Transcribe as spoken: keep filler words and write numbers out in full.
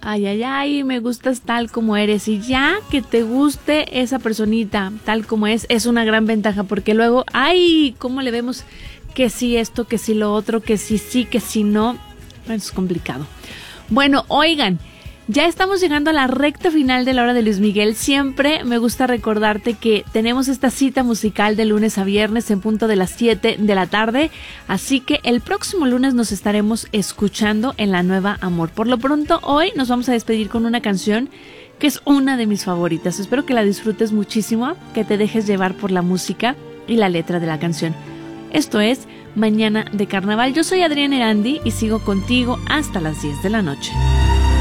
Ay, ay, ay, me gustas tal como eres. Y ya que te guste esa personita tal como es, es una gran ventaja, porque luego, ay, ¿cómo le vemos que sí esto, que sí lo otro, que sí sí, que sí no? Es complicado. Bueno, oigan, ya estamos llegando a la recta final de la hora de Luis Miguel. Siempre me gusta recordarte que tenemos esta cita musical de lunes a viernes en punto de las siete de la tarde. Así que el próximo lunes nos estaremos escuchando en La Nueva Amor. Por lo pronto, hoy nos vamos a despedir con una canción que es una de mis favoritas. Espero que la disfrutes muchísimo, que te dejes llevar por la música y la letra de la canción. Esto es Mañana de Carnaval. Yo soy Adriana Erandi y sigo contigo hasta las diez de la noche.